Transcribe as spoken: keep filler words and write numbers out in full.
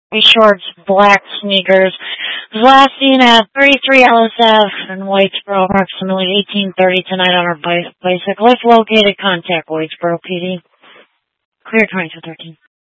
shorts, black sneakers. Was last seen at thirty-three L S F in Whitesboro, approximately eighteen thirty tonight on our bicycle. If located, contact Whitesboro P D. Clear twenty-two thirteen.